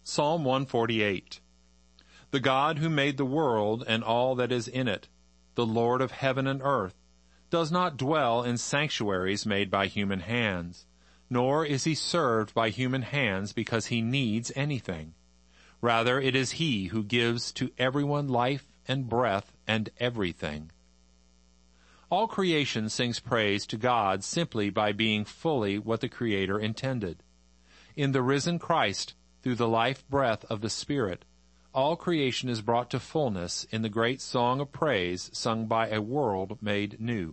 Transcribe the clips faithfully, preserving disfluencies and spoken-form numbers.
Psalm one forty-eight. The God who made the world and all that is in it, the Lord of heaven and earth, does not dwell in sanctuaries made by human hands, nor is he served by human hands because he needs anything. Rather, it is he who gives to everyone life and breath and everything. All creation sings praise to God simply by being fully what the Creator intended. In the risen Christ, through the life breath of the Spirit, all creation is brought to fullness in the great song of praise sung by a world made new.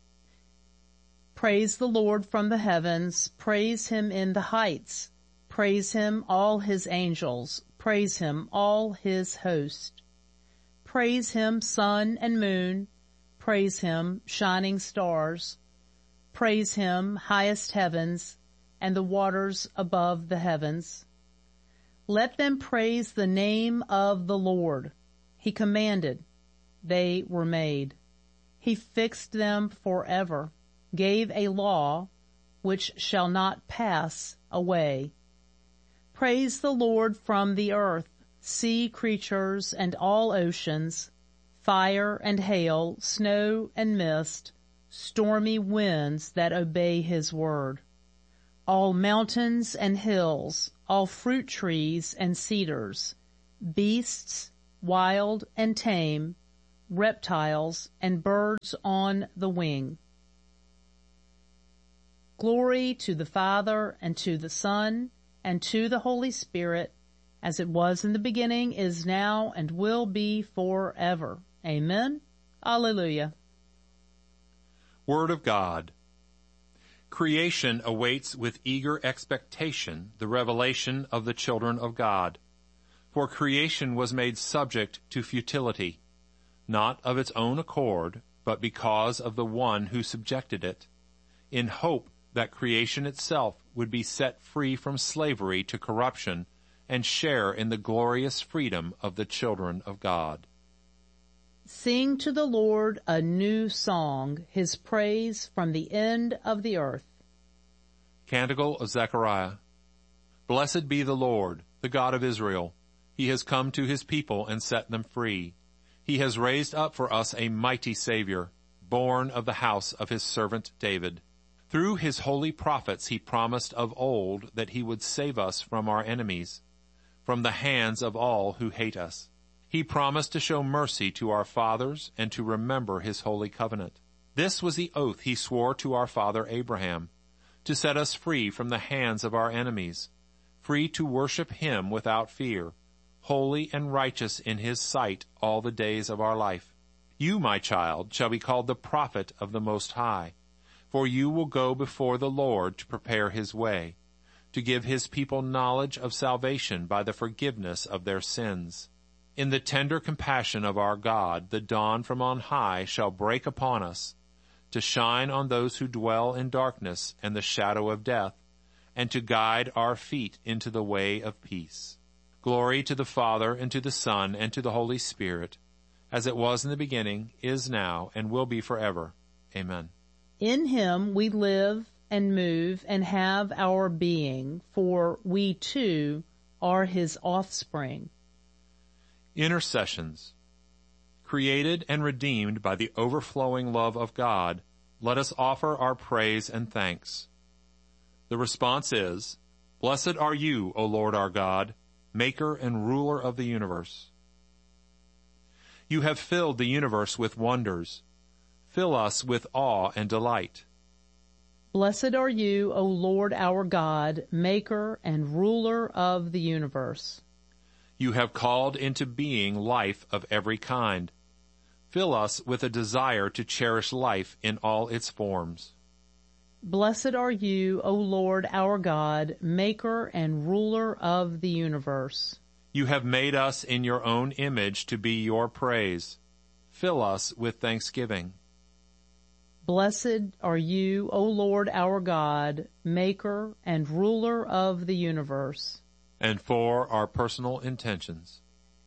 Praise the Lord from the heavens, praise him in the heights, praise him all his angels, praise him all his host. Praise him sun and moon, praise him shining stars, praise him highest heavens and the waters above the heavens. Let them praise the name of the Lord. He commanded, they were made. He fixed them forever, gave a law which shall not pass away. Praise the Lord from the earth, sea creatures and all oceans, fire and hail, snow and mist, stormy winds that obey his word. All mountains and hills, all fruit trees and cedars, beasts, wild and tame, reptiles and birds on the wing. Glory to the Father, and to the Son, and to the Holy Spirit, as it was in the beginning, is now, and will be forever. Amen. Alleluia. Word of God. Creation awaits with eager expectation the revelation of the children of God. For creation was made subject to futility, not of its own accord, but because of the one who subjected it, in hope that creation itself would be set free from slavery to corruption and share in the glorious freedom of the children of God. Sing to the Lord a new song, his praise from the end of the earth. Canticle of Zechariah. Blessed be the Lord, the God of Israel. He has come to his people and set them free. He has raised up for us a mighty Savior, born of the house of his servant David. Through his holy prophets he promised of old that he would save us from our enemies, from the hands of all who hate us. He promised to show mercy to our fathers and to remember his holy covenant. This was the oath he swore to our father Abraham, to set us free from the hands of our enemies, free to worship him without fear, holy and righteous in his sight all the days of our life. You, my child, shall be called the prophet of the Most High, for you will go before the Lord to prepare his way, to give his people knowledge of salvation by the forgiveness of their sins. In the tender compassion of our God, the dawn from on high shall break upon us, to shine on those who dwell in darkness and the shadow of death, and to guide our feet into the way of peace. Glory to the Father, and to the Son, and to the Holy Spirit, as it was in the beginning, is now, and will be forever. Amen. In him we live and move and have our being, for we too are his offspring. Intercessions. Created and redeemed by the overflowing love of God, let us offer our praise and thanks. The response is, Blessed are you, O Lord our God, maker and ruler of the universe. You have filled the universe with wonders. Fill us with awe and delight. Blessed are you, O Lord our God, maker and ruler of the universe. You have called into being life of every kind. Fill us with a desire to cherish life in all its forms. Blessed are you, O Lord our God, maker and ruler of the universe. You have made us in your own image to be your praise. Fill us with thanksgiving. Blessed are you, O Lord our God, maker and ruler of the universe. And for our personal intentions.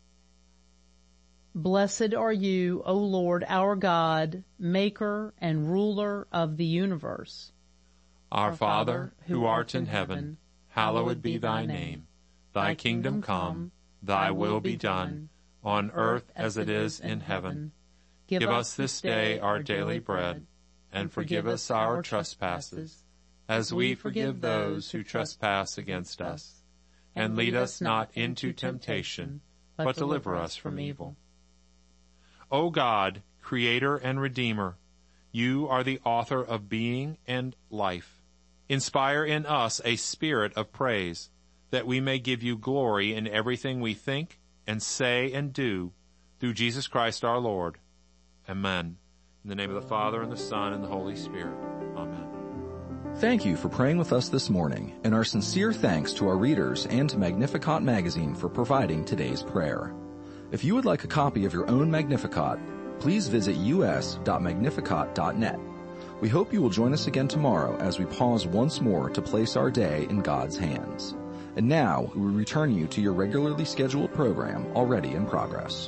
Blessed are you, O Lord our God, maker and ruler of the universe. Our Father, who art in heaven, hallowed be thy name. Thy kingdom come, thy will be done, on earth as it is in heaven. Give us this day our daily bread, and forgive us our trespasses, as we forgive those who trespass against us. And lead us not into temptation, but deliver us from evil. O God, Creator and Redeemer, you are the author of being and life. Inspire in us a spirit of praise, that we may give you glory in everything we think and say and do, through Jesus Christ our Lord. Amen. In the name of the Father, and the Son, and the Holy Spirit. Amen. Thank you for praying with us this morning, and our sincere thanks to our readers and to Magnificat Magazine for providing today's prayer. If you would like a copy of your own Magnificat, please visit u s dot magnificat dot net. We hope you will join us again tomorrow as we pause once more to place our day in God's hands. And now, we return you to your regularly scheduled program already in progress.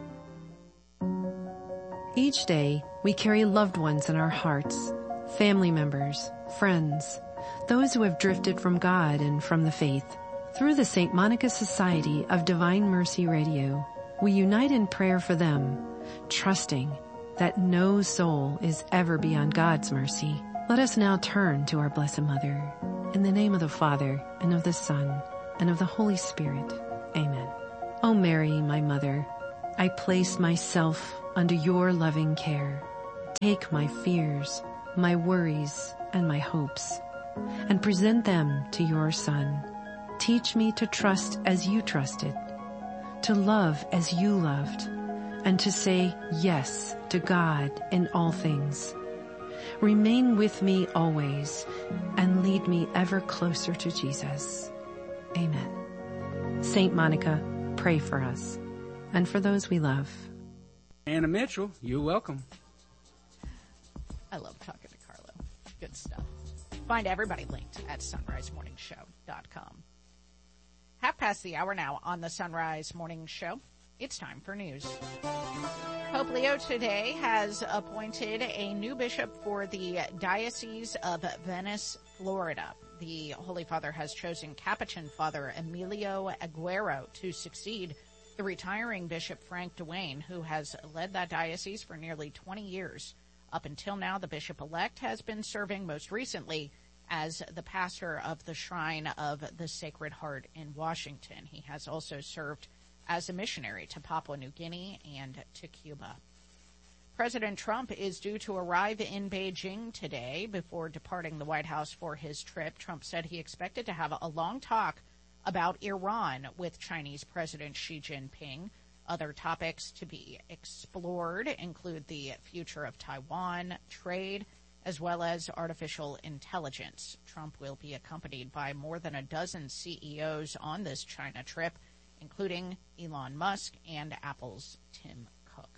Each day, we carry loved ones in our hearts, family members, friends, those who have drifted from God and from the faith. Through the Saint Monica Society of Divine Mercy Radio, we unite in prayer for them, trusting that no soul is ever beyond God's mercy. Let us now turn to our Blessed Mother. In the name of the Father, and of the Son, and of the Holy Spirit. Amen. O Mary, my Mother, I place myself under your loving care. Take my fears, my worries, and my hopes, and present them to your Son. Teach me to trust as you trusted, to love as you loved, and to say yes to God in all things. Remain with me always, and lead me ever closer to Jesus. Amen. Saint Monica, pray for us, and for those we love. Anna Mitchell, you're welcome. I love talking to Carlo. Good stuff. Find everybody linked at sunrise morning show dot com. Half past the hour now on the Sunrise Morning Show. It's time for news. Pope Leo today has appointed a new bishop for the Diocese of Venice, Florida. The Holy Father has chosen Capuchin Father Emilio Aguero to succeed the retiring Bishop Frank Duane, who has led that diocese for nearly twenty years. Up until now, the bishop-elect has been serving most recently as the pastor of the Shrine of the Sacred Heart in Washington. He has also served as a missionary to Papua New Guinea and to Cuba. President Trump is due to arrive in Beijing today before departing the White House for his trip. Trump said he expected to have a long talk about Iran with Chinese President Xi Jinping. Other topics to be explored include the future of Taiwan, trade, as well as artificial intelligence. Trump will be accompanied by more than a dozen C E Os on this China trip, including Elon Musk and Apple's Tim Cook.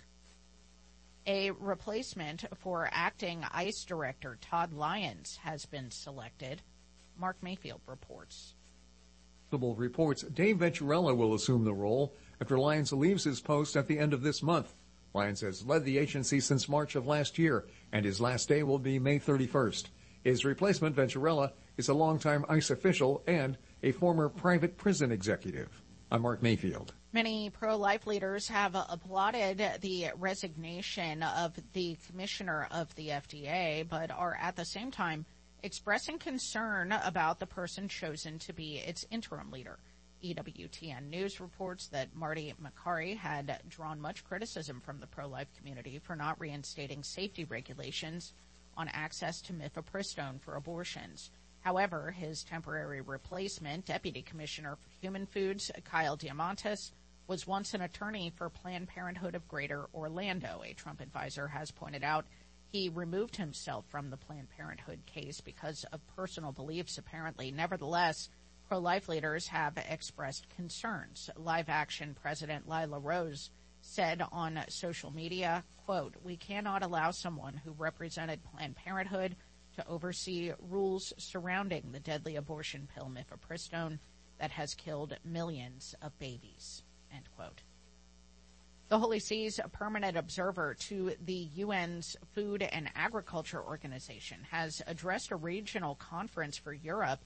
A replacement for acting ICE Director Todd Lyons has been selected. Mark Mayfield reports. Reports Dave Venturella will assume the role after Lyons leaves his post at the end of this month. Lyons has led the agency since March of last year, and his last day will be May thirty-first. His replacement, Venturella, is a longtime ICE official and a former private prison executive. I'm Mark Mayfield. Many pro-life leaders have applauded the resignation of the commissioner of the F D A, but are at the same time expressing concern about the person chosen to be its interim leader. E W T N News reports that Marty Makary had drawn much criticism from the pro-life community for not reinstating safety regulations on access to mifepristone for abortions. However, his temporary replacement, Deputy Commissioner for Human Foods, Kyle Diamantis, was once an attorney for Planned Parenthood of Greater Orlando. A Trump advisor has pointed out he removed himself from the Planned Parenthood case because of personal beliefs, apparently. Nevertheless, pro-life leaders have expressed concerns. Live Action President Lila Rose said on social media, quote, "We cannot allow someone who represented Planned Parenthood to oversee rules surrounding the deadly abortion pill mifepristone that has killed millions of babies," end quote. The Holy See's permanent observer to the U N's Food and Agriculture Organization has addressed a regional conference for Europe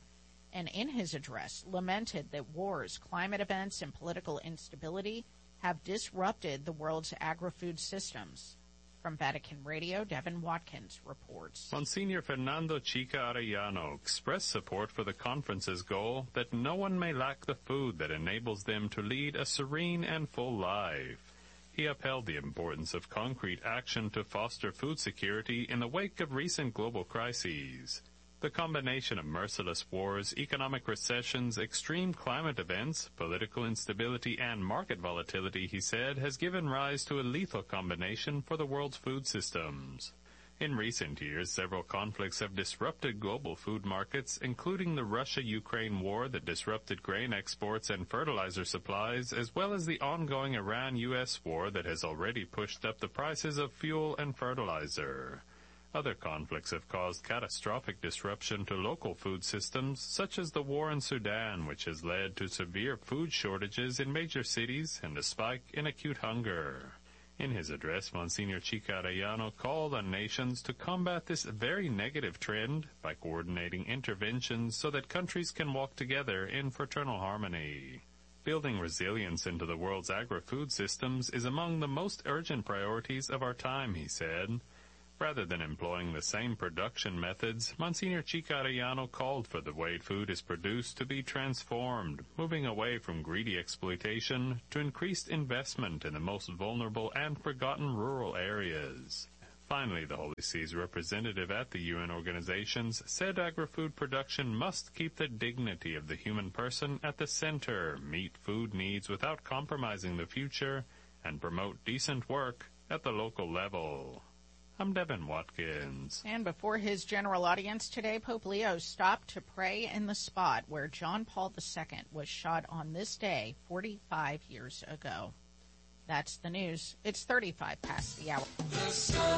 and in his address lamented that wars, climate events, and political instability have disrupted the world's agri-food systems. From Vatican Radio, Devin Watkins reports. Monsignor Fernando Chica Arellano expressed support for the conference's goal that no one may lack the food that enables them to lead a serene and full life. He upheld the importance of concrete action to foster food security in the wake of recent global crises. The combination of merciless wars, economic recessions, extreme climate events, political instability, and market volatility, he said, has given rise to a lethal combination for the world's food systems. In recent years, several conflicts have disrupted global food markets, including the Russia-Ukraine war that disrupted grain exports and fertilizer supplies, as well as the ongoing Iran-U S war that has already pushed up the prices of fuel and fertilizer. Other conflicts have caused catastrophic disruption to local food systems, such as the war in Sudan, which has led to severe food shortages in major cities and a spike in acute hunger. In his address, Monsignor Chica Arellano called on nations to combat this very negative trend by coordinating interventions so that countries can walk together in fraternal harmony. Building resilience into the world's agri-food systems is among the most urgent priorities of our time, he said. Rather than employing the same production methods, Monsignor Chica Arellano called for the way food is produced to be transformed, moving away from greedy exploitation to increased investment in the most vulnerable and forgotten rural areas. Finally, the Holy See's representative at the U N organizations said agri-food production must keep the dignity of the human person at the center, meet food needs without compromising the future, and promote decent work at the local level. I'm Devin Watkins. And before his general audience today, Pope Leo stopped to pray in the spot where John Paul the Second was shot on this day forty-five years ago. That's the news. It's thirty-five past the hour. The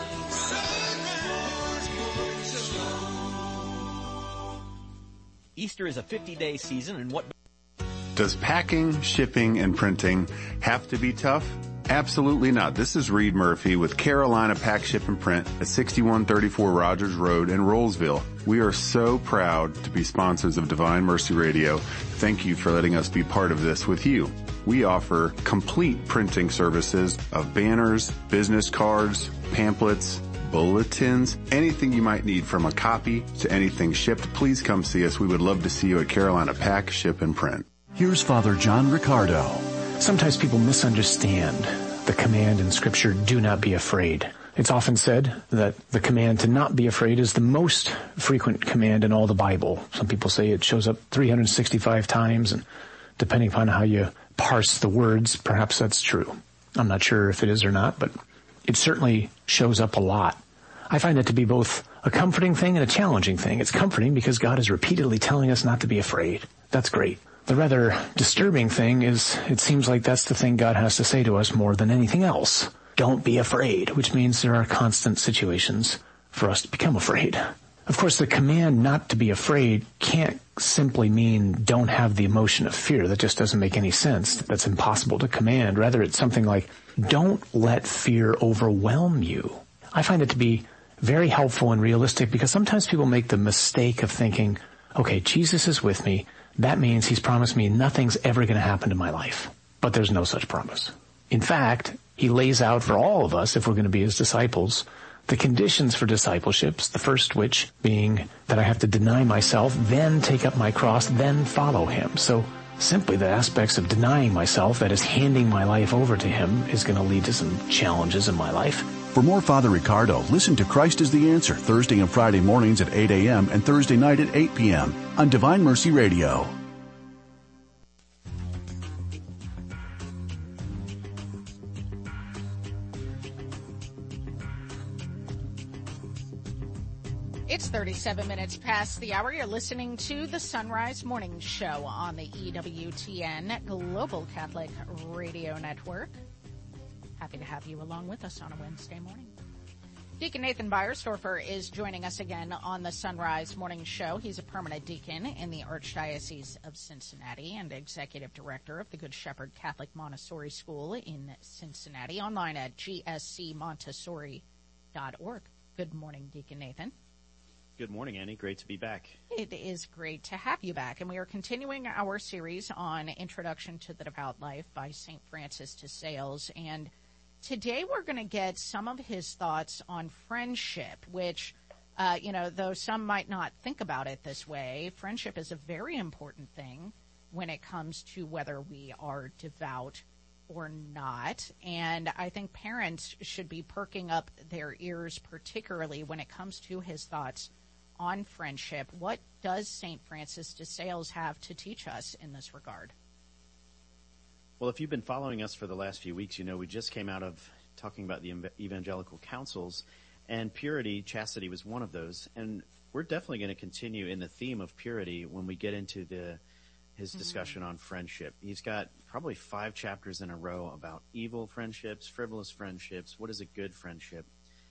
Easter is a fifty-day season, and what... Does packing, shipping, and printing have to be tough? Absolutely not. This is Reed Murphy with Carolina Pack, Ship, and Print at sixty-one thirty-four Rogers Road in Rollsville. We are so proud to be sponsors of Divine Mercy Radio. Thank you for letting us be part of this with you. We offer complete printing services of banners, business cards, pamphlets, bulletins, anything you might need from a copy to anything shipped. Please come see us. We would love to see you at Carolina Pack, Ship, and Print. Here's Father John Ricardo. Sometimes people misunderstand the command in Scripture, do not be afraid. It's often said that the command to not be afraid is the most frequent command in all the Bible. Some people say it shows up three hundred sixty-five times, and depending upon how you parse the words, perhaps that's true. I'm not sure if it is or not, but it certainly shows up a lot. I find it to be both a comforting thing and a challenging thing. It's comforting because God is repeatedly telling us not to be afraid. That's great. The rather disturbing thing is it seems like that's the thing God has to say to us more than anything else. Don't be afraid, which means there are constant situations for us to become afraid. Of course, the command not to be afraid can't simply mean don't have the emotion of fear. That just doesn't make any sense. That's impossible to command. Rather, it's something like don't let fear overwhelm you. I find it to be very helpful and realistic because sometimes people make the mistake of thinking, okay, Jesus is with me. That means he's promised me nothing's ever going to happen to my life. But there's no such promise. In fact, he lays out for all of us, if we're going to be his disciples, the conditions for discipleships, the first which being that I have to deny myself, then take up my cross, then follow him. So simply the aspects of denying myself, that is handing my life over to him, is going to lead to some challenges in my life. For more Father Ricardo, listen to Christ is the Answer Thursday and Friday mornings at eight a.m. and Thursday night at eight p.m. on Divine Mercy Radio. It's thirty-seven minutes past the hour. You're listening to the Sunrise Morning Show on the E W T N Global Catholic Radio Network. Happy to have you along with us on a Wednesday morning. Deacon Nathan Beiersdorfer is joining us again on the Sunrise Morning Show. He's a permanent deacon in the Archdiocese of Cincinnati and executive director of the Good Shepherd Catholic Montessori School in Cincinnati, online at g s c montessori dot org. Good morning, Deacon Nathan. Good morning, Annie. Great to be back. It is great to have you back. And we are continuing our series on Introduction to the Devout Life by Saint Francis de Sales. And today we're going to get some of his thoughts on friendship, which, uh, you know, though some might not think about it this way, friendship is a very important thing when it comes to whether we are devout or not. And I think parents should be perking up their ears, particularly when it comes to his thoughts on friendship. What does Saint Francis de Sales have to teach us in this regard? Well, if you've been following us for the last few weeks, you know we just came out of talking about the evangelical councils, and purity, chastity was one of those. And we're definitely going to continue in the theme of purity when we get into the his discussion mm-hmm. on friendship. He's got probably five chapters in a row about evil friendships, frivolous friendships, what is a good friendship.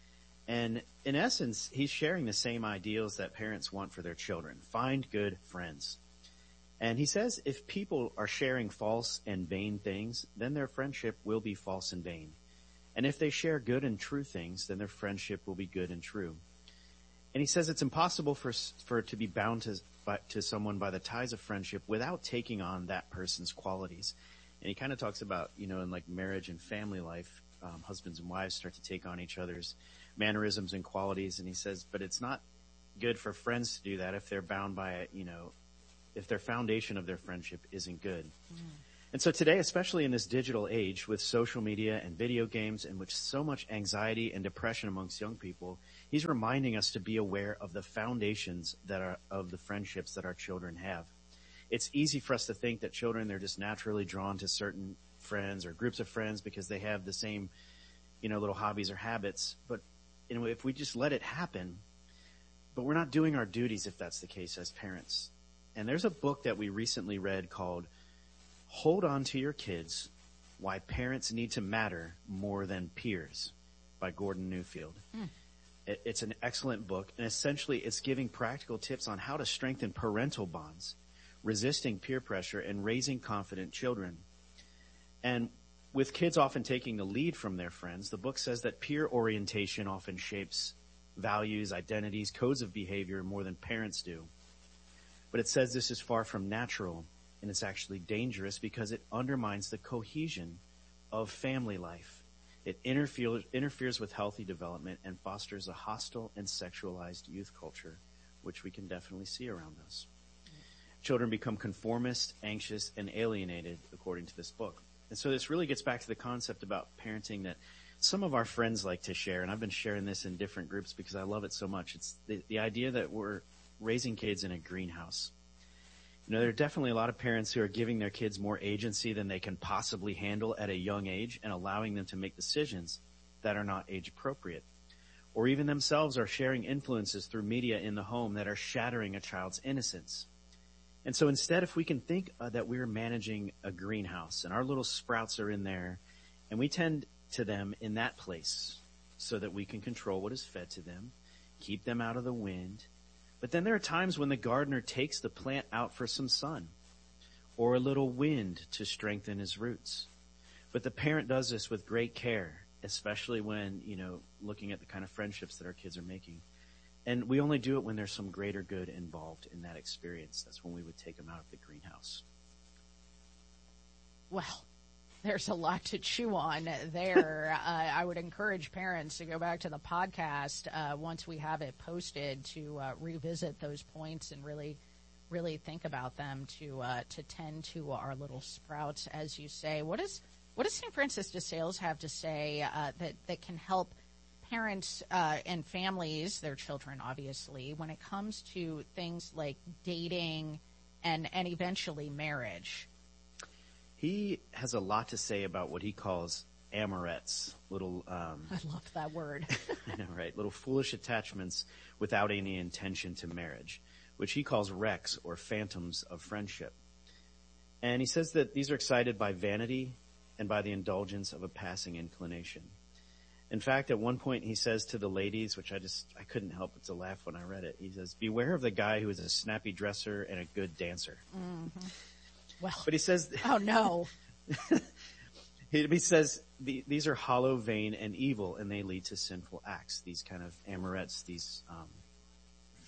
And in essence, he's sharing the same ideals that parents want for their children. Find good friends. And he says if people are sharing false and vain things, then their friendship will be false and vain. And if they share good and true things, then their friendship will be good and true. And he says it's impossible for for it to be bound to, by, to someone by the ties of friendship without taking on that person's qualities. And he kind of talks about, you know, in like marriage and family life, um, husbands and wives start to take on each other's mannerisms and qualities. And he says, but it's not good for friends to do that if they're bound by it, you know, if their foundation of their friendship isn't good. Mm. And so today, especially in this digital age with social media and video games in which so much anxiety and depression amongst young people, he's reminding us to be aware of the foundations that are of the friendships that our children have. It's easy for us to think that children, they're just naturally drawn to certain friends or groups of friends because they have the same, you know, little hobbies or habits. But you know, if we just let it happen, but we're not doing our duties if that's the case as parents. And there's a book that we recently read called Hold On to Your Kids, Why Parents Need to Matter More Than Peers by Gordon Newfield. Mm. It, it's an excellent book, and essentially it's giving practical tips on how to strengthen parental bonds, resisting peer pressure, and raising confident children. And with kids often taking the lead from their friends, the book says that peer orientation often shapes values, identities, codes of behavior more than parents do. But it says this is far from natural, and it's actually dangerous because it undermines the cohesion of family life. It interferes, interferes with healthy development and fosters a hostile and sexualized youth culture, which we can definitely see around us. Children become conformist, anxious, and alienated, according to this book. And so this really gets back to the concept about parenting that some of our friends like to share, and I've been sharing this in different groups because I love it so much. It's the, the idea that we're raising kids in a greenhouse. You know, there are definitely a lot of parents who are giving their kids more agency than they can possibly handle at a young age and allowing them to make decisions that are not age appropriate. Or even themselves are sharing influences through media in the home that are shattering a child's innocence. And so instead, if we can think uh, that we're managing a greenhouse and our little sprouts are in there and we tend to them in that place so that we can control what is fed to them, keep them out of the wind. But then there are times when the gardener takes the plant out for some sun or a little wind to strengthen his roots. But the parent does this with great care, especially when, you know, looking at the kind of friendships that our kids are making. And we only do it when there's some greater good involved in that experience. That's when we would take them out of the greenhouse. Well, there's a lot to chew on there. uh, I would encourage parents to go back to the podcast uh, once we have it posted to uh, revisit those points and really, really think about them to uh, to tend to our little sprouts, as you say. What is what does Saint Francis de Sales have to say uh, that that can help parents uh, and families, their children, obviously, when it comes to things like dating and and eventually marriage? He has a lot to say about what he calls amorettes, little... Um, I love that word. I know, right? Little foolish attachments without any intention to marriage, which he calls wrecks or phantoms of friendship. And he says that these are excited by vanity and by the indulgence of a passing inclination. In fact, at one point he says to the ladies, which I just, I couldn't help but to laugh when I read it. He says, beware of the guy who is a snappy dresser and a good dancer. Mm-hmm. Well, but he says, oh no, he, he says the, these are hollow, vain, and evil, and they lead to sinful acts. These kind of amorettes, these um,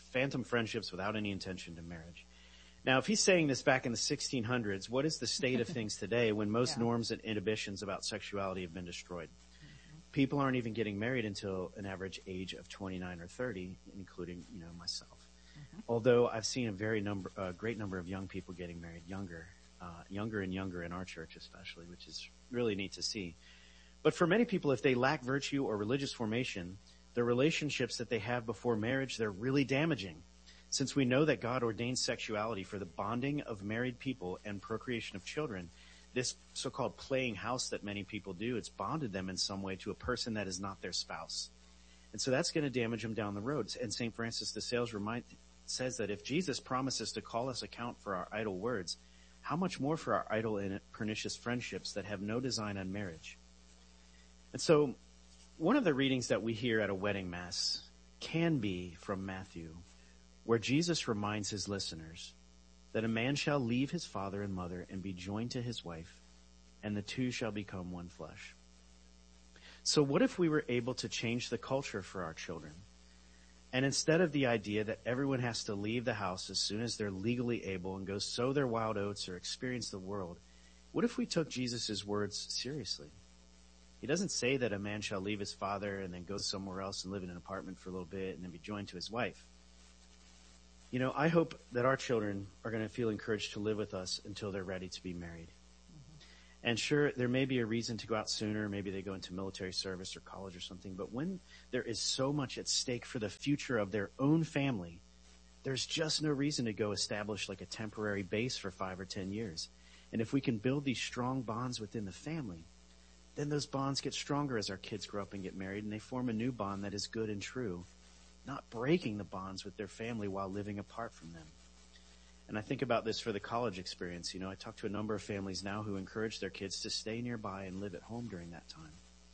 phantom friendships without any intention to marriage. Now, if he's saying this back in the sixteen hundreds, what is the state of things today when most yeah. norms and inhibitions about sexuality have been destroyed? Mm-hmm. People aren't even getting married until an average age of twenty-nine or thirty, including, you know, myself. Mm-hmm. Although I've seen a very number, a great number of young people getting married younger, uh, younger and younger in our church especially, which is really neat to see. But for many people, if they lack virtue or religious formation, the relationships that they have before marriage, they're really damaging. Since we know that God ordained sexuality for the bonding of married people and procreation of children, this so-called playing house that many people do, it's bonded them in some way to a person that is not their spouse. And so that's going to damage them down the road. And Saint Francis de Sales remind, says that if Jesus promises to call us account for our idle words, how much more for our idle and pernicious friendships that have no design on marriage? And so one of the readings that we hear at a wedding mass can be from Matthew, where Jesus reminds his listeners that a man shall leave his father and mother and be joined to his wife, and the two shall become one flesh. So what if we were able to change the culture for our children? And instead of the idea that everyone has to leave the house as soon as they're legally able and go sow their wild oats or experience the world, what if we took Jesus' words seriously? He doesn't say that a man shall leave his father and then go somewhere else and live in an apartment for a little bit and then be joined to his wife. You know, I hope that our children are going to feel encouraged to live with us until they're ready to be married. Mm-hmm. And sure, there may be a reason to go out sooner. Maybe they go into military service or college or something. But when there is so much at stake for the future of their own family, there's just no reason to go establish like a temporary base for five or ten years. And if we can build these strong bonds within the family, then those bonds get stronger as our kids grow up and get married, and they form a new bond that is good and true, not breaking the bonds with their family while living apart from them. And I think about this for the college experience. You know, I talk to a number of families now who encourage their kids to stay nearby and live at home during that time.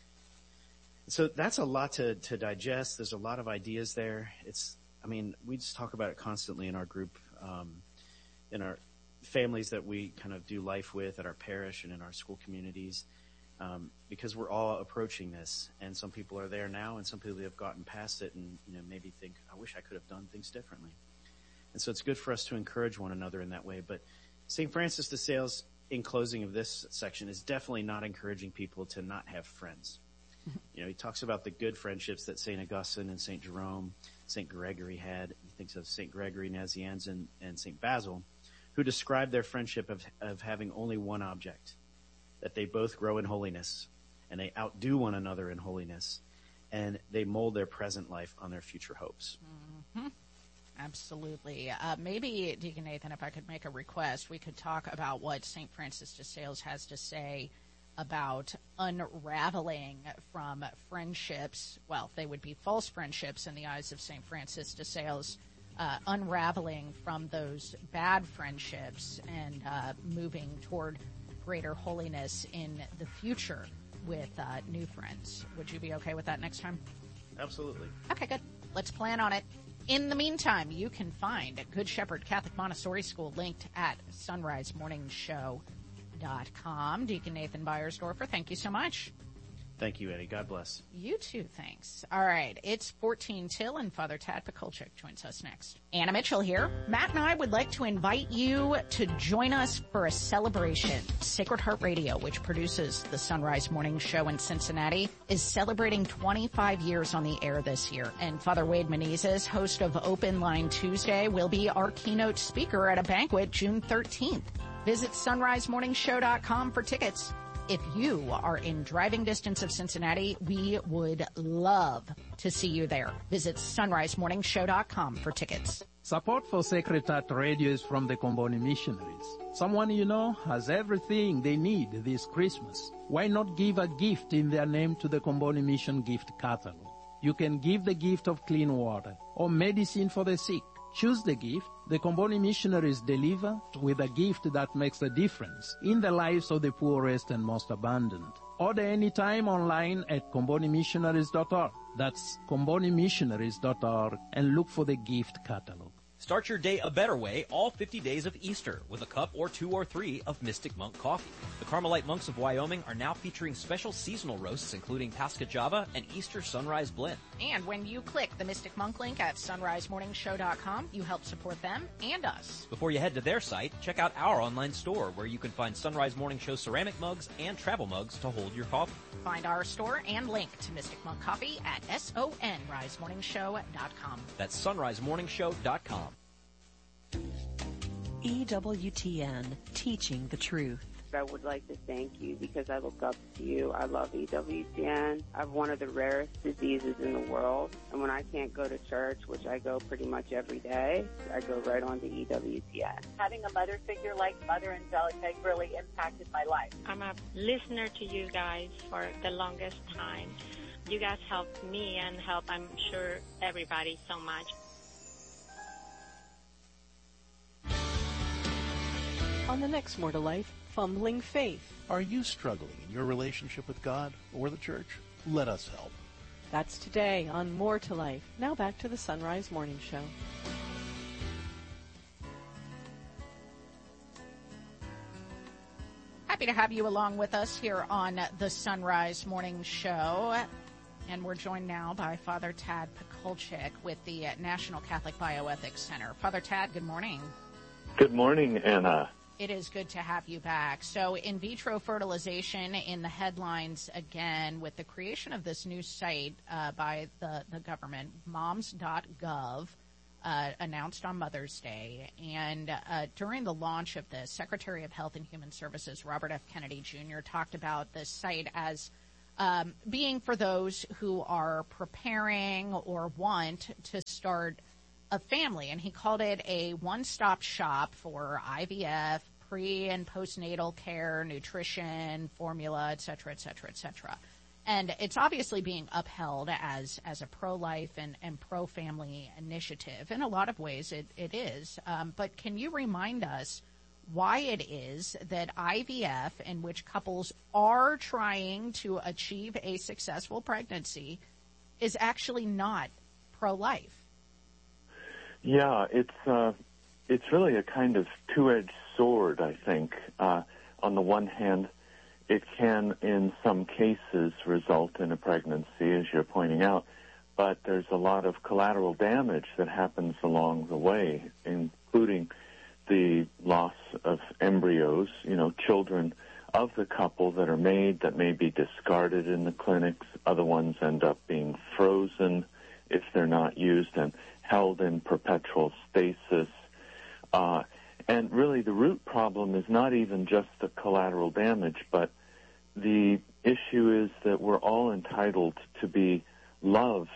So that's a lot to, to digest. There's a lot of ideas there. It's, I mean, we just talk about it constantly in our group, um, in our families that we kind of do life with at our parish and in our school communities. Um, because we're all approaching this, and some people are there now, and some people have gotten past it, and you know maybe think, I wish I could have done things differently. And so it's good for us to encourage one another in that way. But Saint Francis de Sales, in closing of this section, is definitely not encouraging people to not have friends. You know, he talks about the good friendships that Saint Augustine and Saint Jerome, Saint Gregory had. He thinks of Saint Gregory Nazianzen and, and Saint Basil, who described their friendship of, of having only one object, that they both grow in holiness, and they outdo one another in holiness, and they mold their present life on their future hopes. Mm-hmm. Absolutely. Uh, maybe, Deacon Nathan, if I could make a request, we could talk about what Saint Francis de Sales has to say about unraveling from friendships. Well, they would be false friendships in the eyes of Saint Francis de Sales, uh, unraveling from those bad friendships and uh, moving toward greater holiness in the future with uh, new friends. Would you be okay with that next time? Absolutely. Okay, good. Let's plan on it. In the meantime, you can find Good Shepherd Catholic Montessori School linked at sunrise morning show dot com. Deacon Nathan Beiersdorfer, thank you so much. Thank you, Eddie. God bless. You too, thanks. All right, it's fourteen till, and Father Tad Pakulchik joins us next. Anna Mitchell here. Matt and I would like to invite you to join us for a celebration. Sacred Heart Radio, which produces the Sunrise Morning Show in Cincinnati, is celebrating twenty-five years on the air this year. And Father Wade Menezes, host of Open Line Tuesday, will be our keynote speaker at a banquet June thirteenth. Visit sunrise morning show dot com for tickets. If you are in driving distance of Cincinnati, we would love to see you there. Visit sunrise morning show dot com for tickets. Support for Sacred Heart Radio is from the Comboni Missionaries. Someone you know has everything they need this Christmas. Why not give a gift in their name to the Comboni Mission gift catalog? You can give the gift of clean water or medicine for the sick. Choose the gift. The Comboni Missionaries deliver with a gift that makes a difference in the lives of the poorest and most abandoned. Order anytime online at comboni missionaries dot org. That's comboni missionaries dot org, and look for the gift catalog. Start your day a better way all fifty days of Easter with a cup or two or three of Mystic Monk coffee. The Carmelite monks of Wyoming are now featuring special seasonal roasts including Pasca Java and Easter Sunrise Blend. And when you click the Mystic Monk link at sunrise morning show dot com, you help support them and us. Before you head to their site, check out our online store where you can find Sunrise Morning Show ceramic mugs and travel mugs to hold your coffee. Find our store and link to Mystic Monk Coffee at sunrise morning show dot com. That's sunrise morning show dot com. E W T N, teaching the truth. I would like to thank you because I look up to you. I love E W T N. I have one of the rarest diseases in the world, and when I can't go to church, which I go pretty much every day, I go right on to E W T N. Having a mother figure like Mother Angelica really impacted my life. I'm a listener to you guys for the longest time. You guys helped me and help, I'm sure, everybody so much. On the next More to Life, Fumbling Faith. Are you struggling in your relationship with God or the church? Let us help. That's today on More to Life. Now back to the Sunrise Morning Show. Happy to have you along with us here on the Sunrise Morning Show. And we're joined now by Father Tad Pakulchik with the National Catholic Bioethics Center. Father Tad, good morning. Good morning, Anna. It is good to have you back. So in vitro fertilization in the headlines again with the creation of this new site uh, by the, the government, moms dot gov, uh, announced on Mother's Day. And uh, during the launch of this, Secretary of Health and Human Services Robert F. Kennedy Junior talked about this site as um, being for those who are preparing or want to start a family, and he called it a one-stop shop for I V F, pre- and postnatal care, nutrition, formula, et cetera, et cetera, et cetera. And it's obviously being upheld as as a pro-life and, and pro-family initiative. In a lot of ways, it, it is. Um, but can you remind us why it is that I V F, in which couples are trying to achieve a successful pregnancy, is actually not pro-life? Yeah, it's uh, it's really a kind of two-edged sword, I think. Uh, on the one hand, it can, in some cases, result in a pregnancy, as you're pointing out, but there's a lot of collateral damage that happens along the way, including the loss of embryos, you know, children of the couple that are made that may be discarded in the clinics. Other ones end up being frozen if they're not used and held in perpetual stasis. Uh, and really the root problem is not even just the collateral damage, but the issue is that we're all entitled to be loved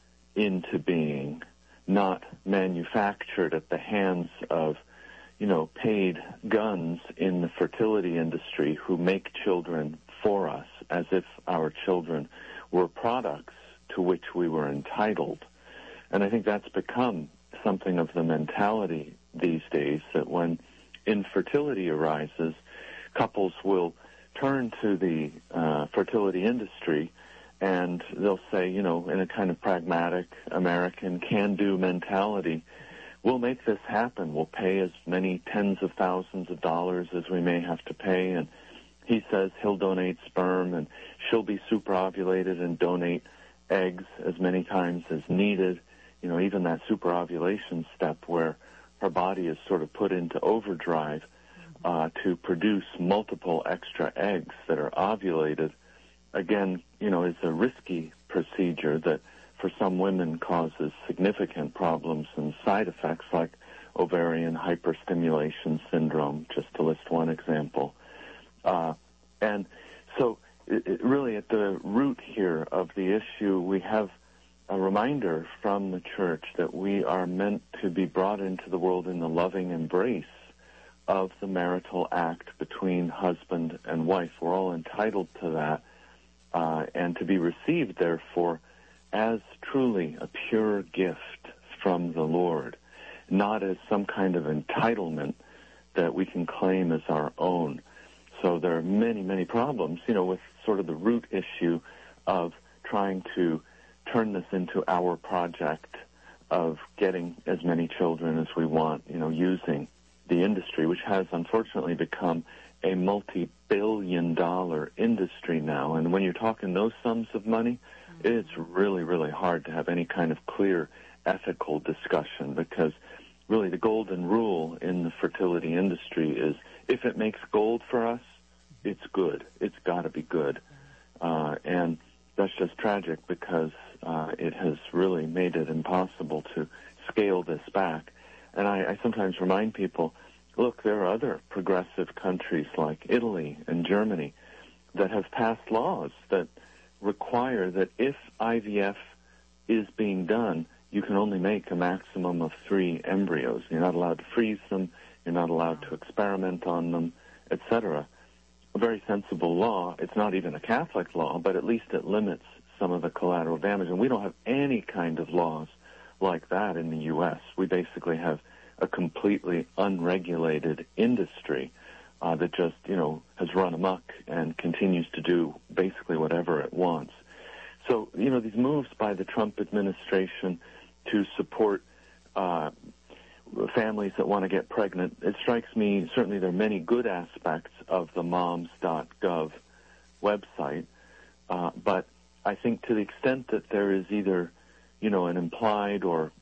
into being, not manufactured at the hands of, you know, paid guns in the fertility industry who make children for us as if our children were products to which we were entitled. And I think that's become something of the mentality these days, that when infertility arises, couples will turn to the uh, fertility industry and they'll say, you know, in a kind of pragmatic American can-do mentality, we'll make this happen. We'll pay as many tens of thousands of dollars as we may have to pay. And he says he'll donate sperm and she'll be superovulated and donate eggs as many times as needed. You know, even that superovulation step where her body is sort of put into overdrive uh, to produce multiple extra eggs that are ovulated, again, you know, is a risky procedure that for some women causes significant problems and side effects like ovarian hyperstimulation syndrome, just to list one example. Uh, and so it, it really at the root here of the issue, we have a reminder from the church that we are meant to be brought into the world in the loving embrace of the marital act between husband and wife. We're all entitled to that, uh, and to be received, therefore, as truly a pure gift from the Lord, not as some kind of entitlement that we can claim as our own. So there are many, many problems, you know, with sort of the root issue of trying to turn this into our project of getting as many children as we want, you know, using the industry, which has unfortunately become a multi-billion dollar industry now. And when you're talking those sums of money, mm-hmm. it's really, really hard to have any kind of clear ethical discussion, because really the golden rule in the fertility industry is if it makes gold for us, it's good. It's got to be good. Uh, and that's just tragic, because uh, it has really made it impossible to scale this back. And I, I sometimes remind people, look, there are other progressive countries like Italy and Germany that have passed laws that require that if I V F is being done, you can only make a maximum of three embryos. You're not allowed to freeze them. You're not allowed to experiment on them, et cetera. A very sensible law. It's not even a Catholic law, but at least it limits some of the collateral damage. And we don't have any kind of laws like that in the U S. We basically have a completely unregulated industry uh, that just, you know, has run amok and continues to do basically whatever it wants. So, you know, these moves by the Trump administration to support uh, families that want to get pregnant, it strikes me, certainly there are many good aspects of the moms dot gov website, uh, but I think to the extent that there is either, you know, an implied or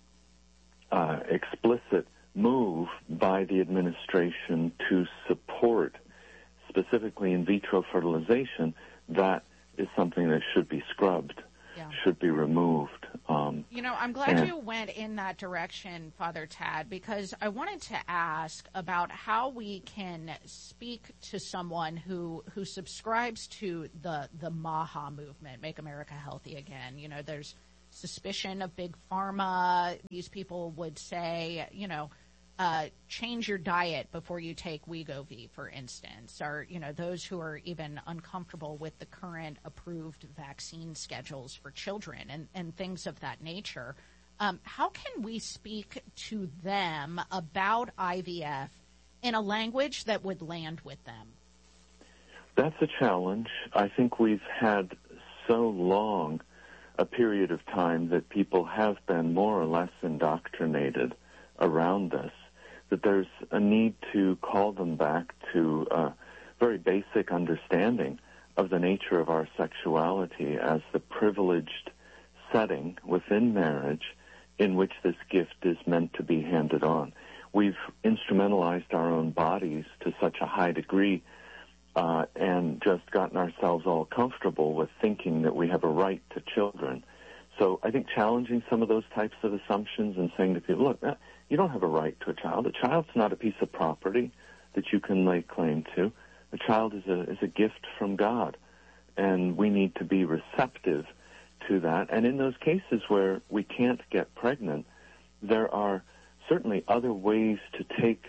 uh, explicit move by the administration to support specifically in vitro fertilization, that is something that should be scrubbed, yeah. should be removed. Um, you know, I'm glad you went in that direction, Father Tad, because I wanted to ask about how we can speak to someone who who subscribes to the the MAHA movement, Make America Healthy Again. You know, there's suspicion of big pharma. These people would say, you know, uh, change your diet before you take Wegovy, for instance, or, you know, those who are even uncomfortable with the current approved vaccine schedules for children and, and things of that nature. Um, how can we speak to them about I V F in a language that would land with them? That's a challenge. I think we've had so long a period of time that people have been more or less indoctrinated around this, that there's a need to call them back to a very basic understanding of the nature of our sexuality as the privileged setting within marriage in which this gift is meant to be handed on. We've instrumentalized our own bodies to such a high degree uh, and just gotten ourselves all comfortable with thinking that we have a right to children. So I think challenging some of those types of assumptions and saying to people, look, you don't have a right to a child. A child's not a piece of property that you can lay claim to. A child is a is a gift from God, and we need to be receptive to that. And in those cases where we can't get pregnant, there are certainly other ways to take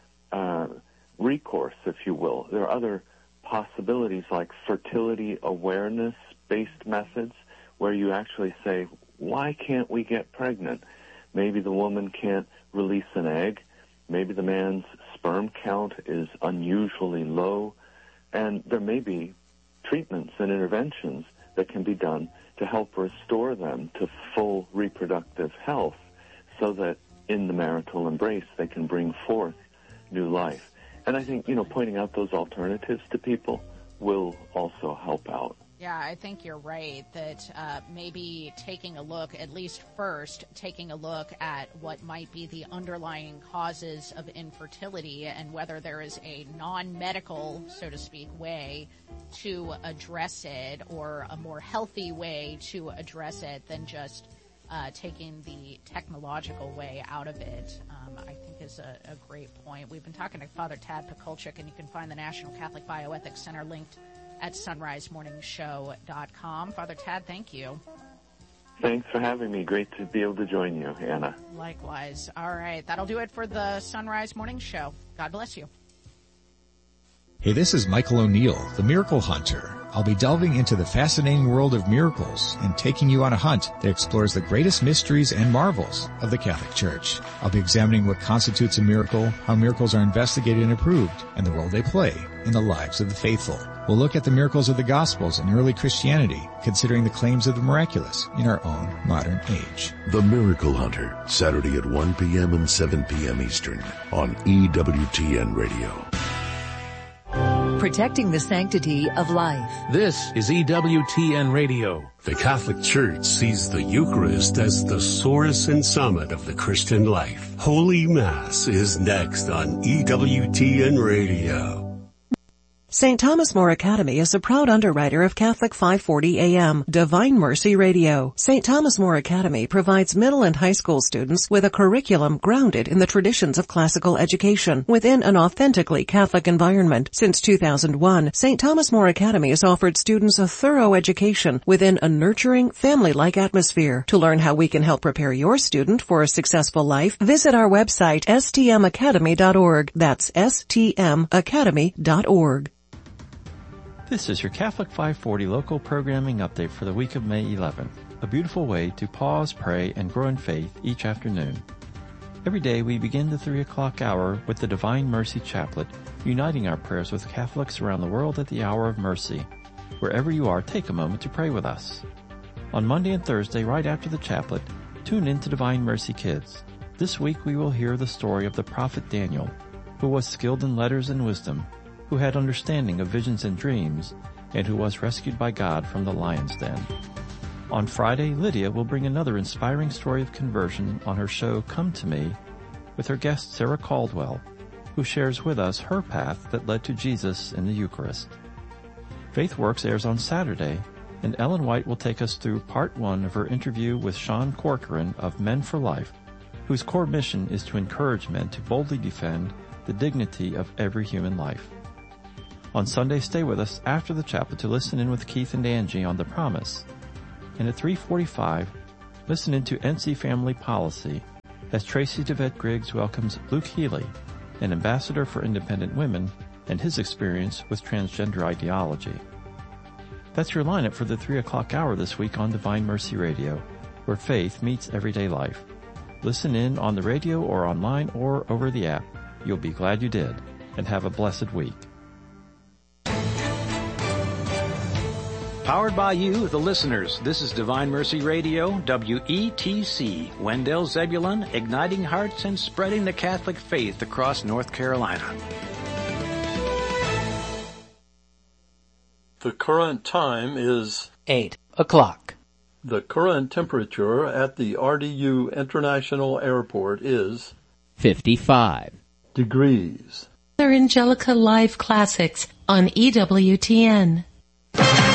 uh, recourse, if you will. There are other possibilities like fertility awareness-based methods where you actually say, why can't we get pregnant? Maybe the woman can't release an egg. Maybe the man's sperm count is unusually low. And there may be treatments and interventions that can be done to help restore them to full reproductive health so that in the marital embrace they can bring forth new life. And I think, you know, pointing out those alternatives to people will also help out. Yeah, I think you're right that uh, maybe taking a look, at least first, taking a look at what might be the underlying causes of infertility and whether there is a non-medical, so to speak, way to address it or a more healthy way to address it than just uh, taking the technological way out of it, um, I think is a, a great point. We've been talking to Father Tad Pakulchik, and you can find the National Catholic Bioethics Center linked at sunrise morning show dot com. Father Tad, thank you. Thanks for having me. Great to be able to join you, Anna. Likewise. All right. That'll do it for the Sunrise Morning Show. God bless you. Hey, this is Michael O'Neill, the Miracle Hunter. I'll be delving into the fascinating world of miracles and taking you on a hunt that explores the greatest mysteries and marvels of the Catholic Church. I'll be examining what constitutes a miracle, how miracles are investigated and approved, and the role they play in the lives of the faithful. We'll look at the miracles of the Gospels and early Christianity, considering the claims of the miraculous in our own modern age. The Miracle Hunter, Saturday at one p.m. and seven p.m. Eastern on E W T N Radio. Protecting the sanctity of life. This is E W T N Radio. The Catholic Church sees the Eucharist as the source and summit of the Christian life. Holy Mass is next on E W T N Radio. Saint Thomas More Academy is a proud underwriter of Catholic five forty A M, Divine Mercy Radio. Saint Thomas More Academy provides middle and high school students with a curriculum grounded in the traditions of classical education within an authentically Catholic environment. Since two thousand one, Saint Thomas More Academy has offered students a thorough education within a nurturing, family-like atmosphere. To learn how we can help prepare your student for a successful life, visit our website, s t m academy dot org. That's s t m academy dot org. This is your Catholic five forty local programming update for the week of May eleventh, a beautiful way to pause, pray, and grow in faith each afternoon. Every day we begin the three o'clock hour with the Divine Mercy Chaplet, uniting our prayers with Catholics around the world at the hour of mercy. Wherever you are, take a moment to pray with us. On Monday and Thursday, right after the chaplet, tune in to Divine Mercy Kids. This week we will hear the story of the prophet Daniel, who was skilled in letters and wisdom, who had understanding of visions and dreams, and who was rescued by God from the lion's den. On Friday, Lydia will bring another inspiring story of conversion on her show Come to Me with her guest Sarah Caldwell, who shares with us her path that led to Jesus in the Eucharist. Faith Works airs on Saturday, and Ellen White will take us through part one of her interview with Sean Corcoran of Men for Life, whose core mission is to encourage men to boldly defend the dignity of every human life. On Sunday, stay with us after the chaplet to listen in with Keith and Angie on The Promise. And at three forty-five, listen in to N C Family Policy as Tracy DeVette Griggs welcomes Luke Healy, an ambassador for independent women, and his experience with transgender ideology. That's your lineup for the three o'clock hour this week on Divine Mercy Radio, where faith meets everyday life. Listen in on the radio or online or over the app. You'll be glad you did, and have a blessed week. Powered by you, the listeners. This is Divine Mercy Radio, W E T C, Wendell Zebulon, igniting hearts and spreading the Catholic faith across North Carolina. The current time is eight o'clock. The current temperature at the R D U International Airport is fifty-five degrees. Angelica Live Classics on E W T N.